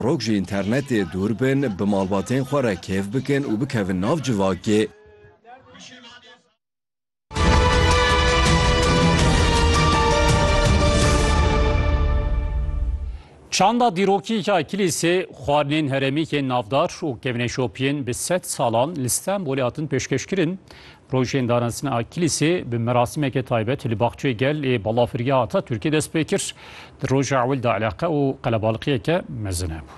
Rok ji internetê dûr bin, bi malbatên xwe re kêf bikin û bikevin nav civakê. Çanda dîrokîka kilîsê xwarinên herêmîkên navdar û kevneşopiyên bi 100 salan li Stenbolê hatin pêşkêşkirin. Projeyên danastina kilîsê bi merasimeke taybet li baxçeyê gel ê balafiriya Atatürkê dest pê kir. Di roja ewil de eleqe û qelebalixiyeke mezin hebû.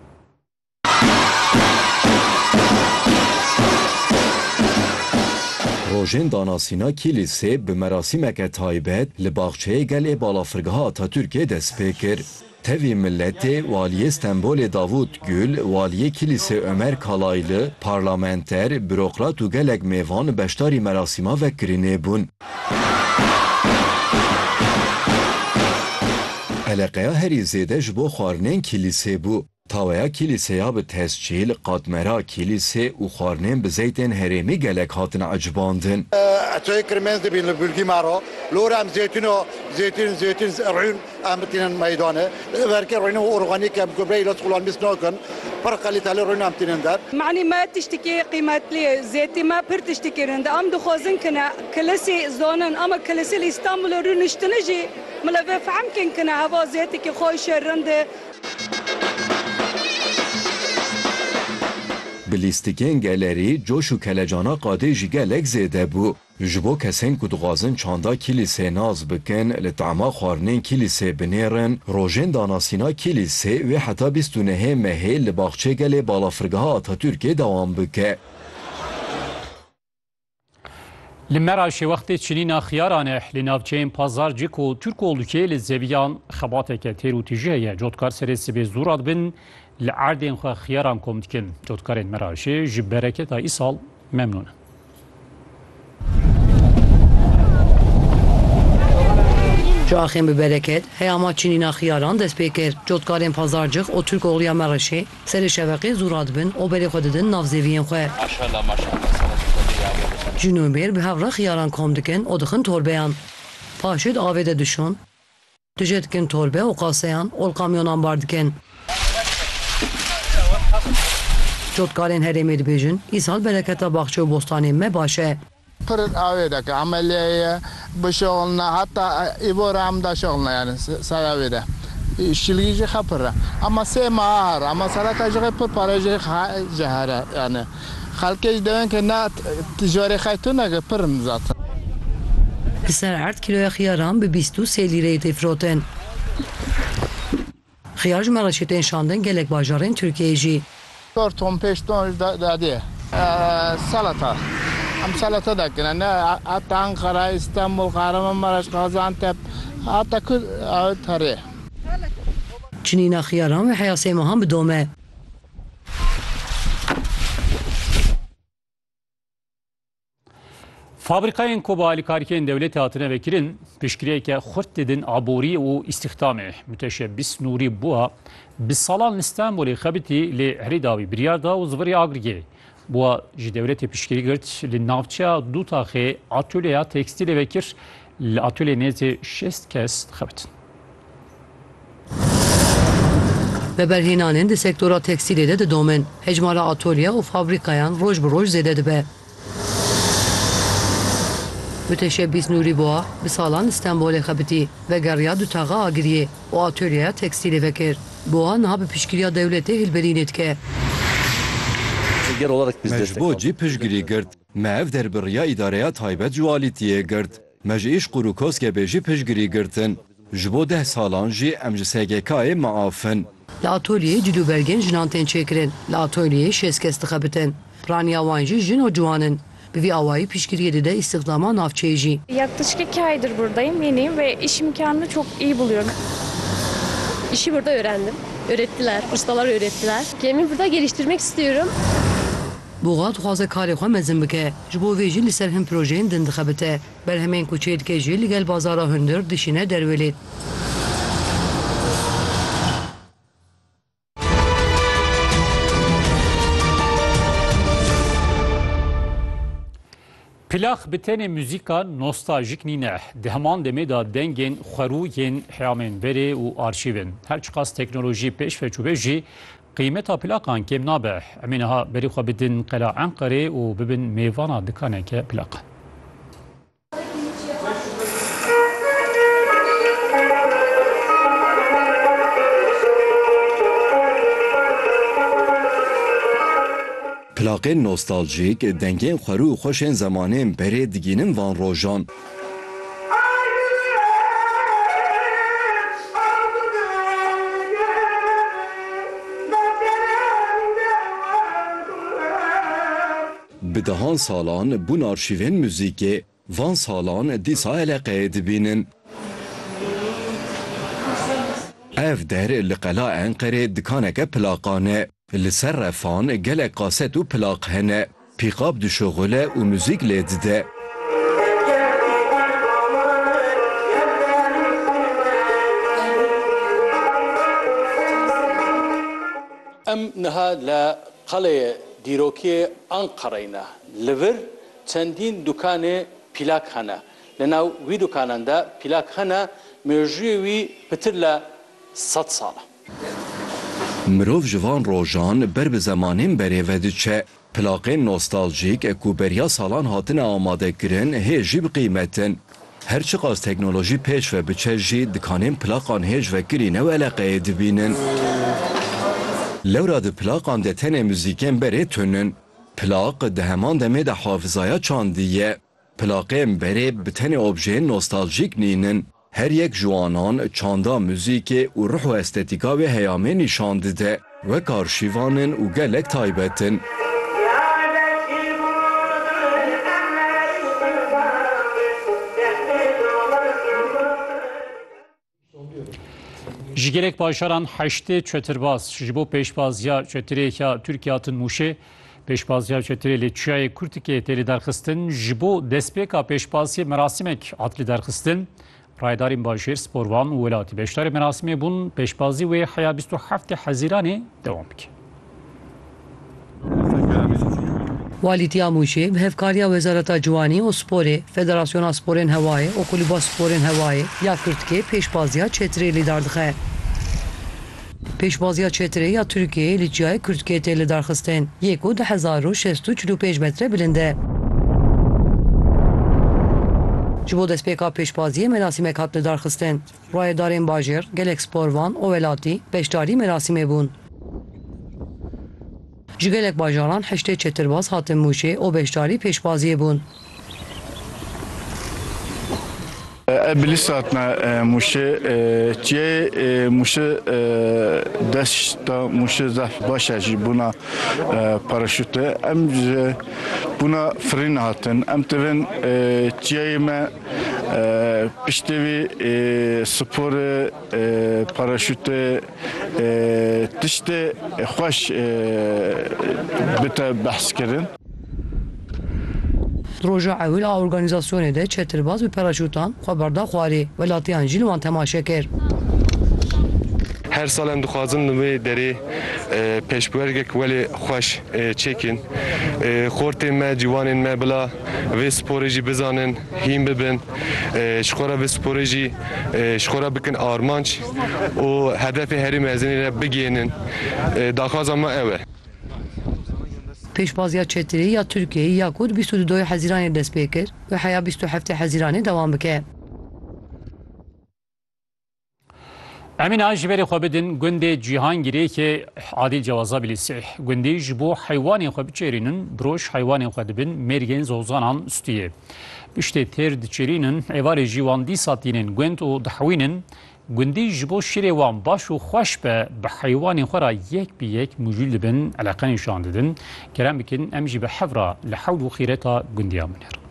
Rojên danasîna kilîsê bi merasimeke taybet li baxçeyê gel ê balafirgeha Atatürkê dest pê kir. Tevî milletê Waliyê Stenbolê Davût Gül, Waliyê Kilîsê Ömer Kalaylı, parlamenter, bürokrat û gelek mêvan beşdarî merasîma vekirinê bûn. Eleqeya herî zêde ji bo xwarinên kilîsê bû. Taweya kilîseya bi tescîl, qatmera kilîsê û xwarinên bi zeytên herêmî gelek hatin ecbandin. Çayê kirmez dibîn li Bulgî maro, lor em zeytûn rûn em bitînin meydanê. Verkê rûnê organîk em gubreyê li xulan mis nakin. Pir kalîteli rûn em tînin der. معنی ما تشتكي قيمتلي زيتي ما پر تشتكي رند ام دخوازن كنا كلسي زونن اما كلسي اسطنبول رونشتنجي ملفه فهم كنا هوا زيتي كي خوش رند Bilîstikên gelerî coş û kelecana qadê jî gelek zêde bû. Ji bo kesên ku dixwazin çanda kilîsê naz bikin, li tema xwarinên kilîsê binêrin, rojên danasîna kilîsê wê heta 29 mehê li baxçê gelê balafirgeha Atatürkê dewam bike. Li Meraşê wextê çînîna xiyaran e li navçeyên Pazarcık û Türkolûkê li zeviyan xebateke têr û tîjê heye. Cotkar serê sibê zû radibin li erdên xwe xiyaran kom dikin. Cotkarên Meraşê ji bereketa îsal memnûn in. Axên bi bereket heyama çînîna xiyaran dest pê kir. Cotkarên Pazarcık û Türkoliya Meraşê serê şeveqê zû radibin û berê xwe didin nav zeviyên xwe. Jinûbêr bi hevra xiyaran kom dikin û dixin torbeyan. Paşê di avê de dişon. Dijê dikin torbe û qaseyan ol kamyonan bar dikin. Cotkarên herêmê dibêjin îsal bereketa baxçe û bostanên me baş e. Pır avêdeke emeliyeye bişoğulna hatta İboram da şoğulna yani sayavêde. İşçiliği jî xepir e. Ama sê mahar ama sereka jî pır para jî cehre yani. Xelkê jî devin ki ne tijarê xeytûneke pirin zaten. Li ser erd kiloya xiyaran bi 23 lîreyê tê firotin. Xiyar ji Meraşê tên şandin gelek bajarên Tirkiyeyê jî. 4 ton 5 ton dadiye. Salata. Am salata da kine. Hatta Ankara, İstanbul, Kahramanmaraş, Gaziantep, hatta Tarihe. Çînîna xiyaran ve heyasê mehan bi dome. Fabrikayên ku bi alîkarikeyên dewletê hatine vekirin, piştgirêyeke xurt didin aborî û îstixdamê. Müteşebbis Nûrî bûa bi salan li Stenbolê xebitî lê herî dawî biryar da û zivirê agirgê. Bûa ji dewletê piştgirî girt li navçeya du taxê atölyeya tekstîlê vekir li atölye nêzê 6 kes dixebitin. Veberhînanên di sektora tekstîlê de didomin. Hecmara atölye û fabrikayan roj bi roj zêde dibe. Müteşebbis Nûrî bûa bi salan li Stenbolê xebitî ve geriya du taxa agiriyê û atölyeya tekstîlê vekir. Bûa niha bi piştgiriya dewletê hilberînê dike. Me ji bo cî piştgirî girt. Me ev derbiriya îdareya taybet ji walîtiyê girt. Me ji îşq û koskebê jî piştgirî girtin. Ji bo 10 salan jî em ji SGK'yê maafin. Li atölyeyê cilûbergên jinan tên çêkirin. Li atölyeyê 6 kes dixebitin. Piraniya wan jî jin û ciwanin. Bir awayî piştgiriyê dide istihdama navçeyê jî. Yaklaşık 2 aydır buradayım, yeniyim ve iş imkanını çok iyi buluyorum. İşi burada öğrendim. Öğrettiler, ustalar öğrettiler. Kendimi burada geliştirmek istiyorum. Bûğa dixwaze karê xwe mezin bike. Ji bo vê jî li ser hin projeyên din dixebite. Berhemên ku çê dike jî li gel bazara hundir dişîne derwelê. Plak bi tenê müzîka nostaljik nîne. Di heman demê da dengên xwerû yên heyamên berê û arşîvin. Her çi qas teknolojî pêş ve çûbê jî qîmeta plakan kêm nabe. Em ê niha berî xwe bidin qela Enqerê û bibin mêvana dikaneke plakan. Plakên nostaljîk dengên xwerû û xweşên zemanên berê digînin van rojan. Bi dehan salan bûn arşîvên müzîkê van salan dîsa eleqeyê dibînin. Ev der li qela Enqerê dikaneke plakan e. Li ser refan gelek kaset û plak hene. Pîqab dişoxile û müzik lê dide. Em niha li qaleyê dîrokê Enqereyê ne. Li vir çendîn dukanê plak hene. Li nav wî dukanan de plak hene mejiyê wî pitir le 100 sala. Mirov ji van rojan ber bi zemanên berê ve diçe. Plakên nostaljîk ku beriya salan hatine amadekirin hê jî bi qîmetin. Her çi qas teknolojî pêş ve biçe jî dikanên plakan hêj vekirîne û eleqeyê dibînin. Lewra di plakan de tenê müzîkên berê tûnin. Plak di heman demê de hafizaya çandiye. Plakên berê bi tenê objeyên nostaljîk nînin. Her yek jwanan çanda müzîkê û ruh û estetiîka wê heyamê nîşan dide. Wek arşîvanin û gelek taybetin. Ji gelek bajaran heştê çetirbaz ji bo pêşbaziya çetirêka Tirkiye hatin Mûşê. Pêşbaziya çetirê li Çiyayê Kurtikê tê liderxistin ji bo destpêka pêşbaziyê merasîmek hat liderxistin. Raydarên Bajêr Sporvan û welatî beşdarê merasimê bûn pêşbazî wê heya 27 Hezîranê dewam bike. Walîtiya Mûşê bi hevkariya Wezareta Ciwanî û Sporê, Federasyona Sporên Hewayê û Kulîba Sporên Hewayê ya Kurtikê pêşbaziya çetirê lîdar dixe. Pêşbaziya çetirê ya Tirkiyeyê li Çiyayê Kurtikê tê lidarxistin. Yek û 1045 metre bilind e. Ji bo destpêka pêşbaziyê merasîmek hat lidarxistin. Rayedarên Bajêr, gelek sporvan û welatî beşdarî merasimê bûn. Ji gelek bajaran heştê çetirbaz hatin Mûşê û beşdarî pêşbaziyê bûn. Bilisatna Mûşê çiyê Mûşê desta Mûşê zef başa jî bûna paraşütê em ji bûna firîn hatin em tevin çiyayê me piştî vî sporê paraşütê tiştê xweş bite behs kirin. Roja ewil a organizasyonê de çetirbaz bi paraşûtan xweberda xwarî welatiyan jî li wan temaşe kir. Her sal em dixwazin li wê derê pêşbergek welê xweş çêkin. Xortên me, ciwanên me bila vê sporê jî bizanin, hîn bibin. Ji xwe re vê sporê jî ji xwe re bikin armanc û hedefê herî mezinê re bigênin. Daxwaza me ew e. Pêşbaziya çetirê ya Tirkiyeyê ya ku 22 Hezîranê dest pê kir û heya 27 Hezîranê dewam bike. Em ê ji berê xwe bidin gundê Cîhangîrê Adîl Cewaza Bilîsê. Gundê ji bo heywanên xwe biçêrînin, bi roj heywanên xwe dibin mêrgên zozanan stûyê. Piştê têr diçêrînin, êvarê jî wan dîsa tînin gund û dihewînin. Gundî ji bo şîrê wan baş û xweş be bi heywanên xwe ra yek bi yek mûjîl dibin, eleqe nîşan didin. Kerem bikin em jî bi hevra li hewl û xîreta gundiya min herin.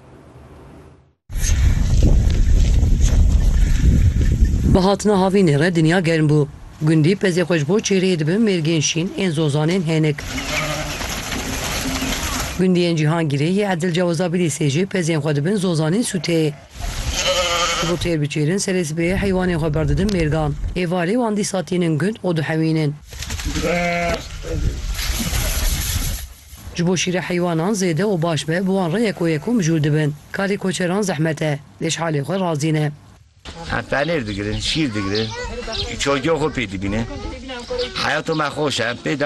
Bi hatina havînê re dinya germ bû. Gundî pezê xwe ji bo çêreyê dibin mêrgên şîn ên zozanên hênik. Gundiyên Cîhangîrê yê Adîl Cewaza Bilîsê jî pezên xwe dibin zozanên sûteyê. Bu têr biçêrin serêsibêyê heywanên xwe berdidin mêrgan. Êvarê wan dîsa tînin gund û dihewînin. Ji bo şîra heywanan zêde û baş be bi wan re yekû mijûl dibin. Karê koçeran zehmet e. Lê ji halê xwe razî ne. Peynir digirin, şîr digirin. Çocuğa xwe pê dibîne. Hayatı me xweş e.